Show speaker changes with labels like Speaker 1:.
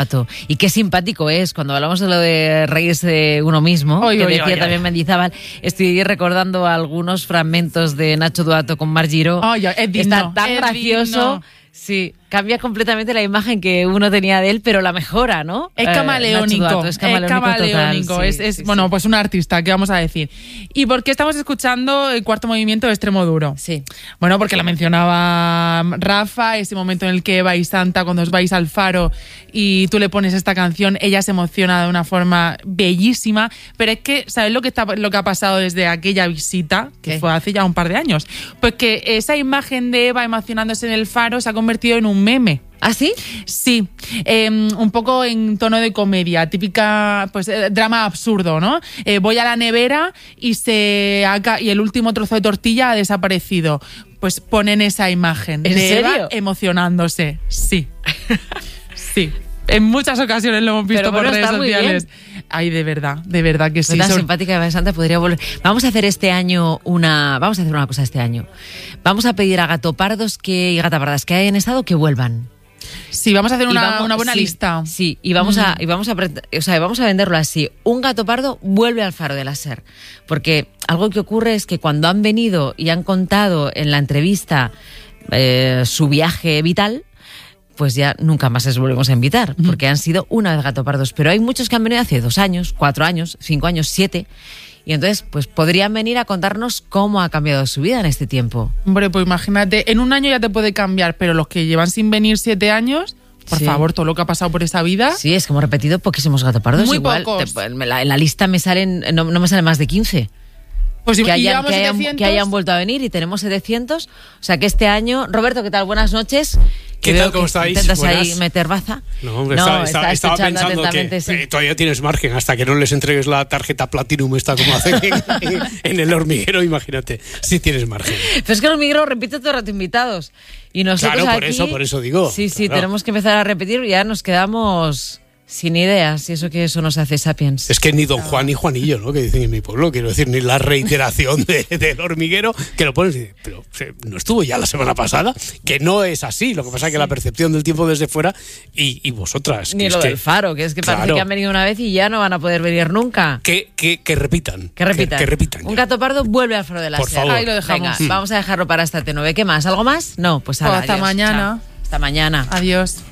Speaker 1: Y qué simpático es cuando hablamos de lo de reírse de uno mismo, que decía también Mendizábal. Estoy recordando algunos fragmentos de Nacho Duato con Marc Giró. Está tan gracioso. Sí, cambia completamente la imagen que uno tenía de él, pero la mejora, ¿no?
Speaker 2: Es camaleónico. Es camaleónico. Bueno, pues un artista, ¿qué vamos a decir? ¿Y por qué estamos escuchando el Cuarto Movimiento de Extremo Duro?
Speaker 1: Sí.
Speaker 2: Bueno, porque lo mencionaba Rafa, ese momento en el que Eva y Santa, cuando os vais al faro y tú le pones esta canción, ella se emociona de una forma bellísima, pero es que, ¿sabes lo que ha pasado desde aquella visita, que fue hace ya un par de años? Pues que esa imagen de Eva emocionándose en el faro se ha convertido en un meme.
Speaker 1: ¿Ah, sí?
Speaker 2: Sí, un poco en tono de comedia, típica pues drama absurdo, ¿no? Voy a la nevera y el último trozo de tortilla ha desaparecido. Pues ponen esa imagen
Speaker 1: ¿En
Speaker 2: de
Speaker 1: serio?
Speaker 2: Eva emocionándose. Sí. Sí. En muchas ocasiones lo hemos visto por redes sociales. Ay, de verdad que sí.
Speaker 1: Tan simpática Eva Santa podría volver. Vamos a hacer vamos a hacer una cosa este año. Vamos a pedir a gatopardos y gatapardas que hayan estado que vuelvan.
Speaker 2: Sí, vamos a hacer una buena lista.
Speaker 1: Sí, y vamos a venderlo así. Un gato pardo vuelve al Faro de la SER. Porque algo que ocurre es que cuando han venido y han contado en la entrevista su viaje vital, pues ya nunca más les volvemos a invitar, porque han sido una vez gatopardos. Pero hay muchos que han venido hace 2 años, 4 años, 5 años, 7... Y entonces, pues podrían venir a contarnos cómo ha cambiado su vida en este tiempo.
Speaker 2: Hombre, pues imagínate, en un año ya te puede cambiar, pero los que llevan sin venir 7 años, por favor, todo lo que ha pasado por esa vida.
Speaker 1: Sí, es que hemos repetido poquísimos gatopardos.
Speaker 2: Muy
Speaker 1: igual,
Speaker 2: pocos.
Speaker 1: En la lista me salen, no me salen más de 15.
Speaker 2: Pues
Speaker 1: que hayan vuelto a venir y tenemos 700. O sea que este año... Roberto, ¿qué tal? Buenas noches.
Speaker 3: ¿Qué tal? ¿Cómo estáis?
Speaker 1: ¿Intentas
Speaker 3: Buenas.
Speaker 1: ahí meter baza?
Speaker 3: No, hombre,
Speaker 1: está
Speaker 3: estaba pensando
Speaker 1: atentamente,
Speaker 3: que todavía tienes margen hasta que no les entregues la tarjeta Platinum esta como hacen en El Hormiguero, imagínate. Sí tienes margen.
Speaker 1: Pero es que El Hormiguero repite todo el rato invitados. Y nosotros
Speaker 3: claro,
Speaker 1: aquí,
Speaker 3: por eso digo.
Speaker 1: Sí,
Speaker 3: claro.
Speaker 1: Tenemos que empezar a repetir y ya nos quedamos sin ideas. Y eso nos hace Sapiens.
Speaker 3: Es que ni Don Juan ni Juanillo, ¿no? Que dicen en mi pueblo, quiero decir, ni la reiteración del Hormiguero, que lo pones y dices, pero no estuvo ya la semana pasada, que no es así. Lo que pasa es que la percepción del tiempo desde fuera y vosotras.
Speaker 1: Ni lo del Faro, que es que parece que han venido una vez y ya no van a poder venir nunca.
Speaker 3: Que repitan.
Speaker 1: Que repitan. Un gato pardo vuelve al Faro de la
Speaker 3: Por
Speaker 1: SER.
Speaker 3: favor.
Speaker 1: Ahí lo dejamos. Venga, vamos a dejarlo para esta T9. ¿Qué más? ¿Algo más? No, pues
Speaker 2: hasta
Speaker 1: adiós.
Speaker 2: mañana.
Speaker 1: Chao. Hasta mañana.
Speaker 2: Adiós.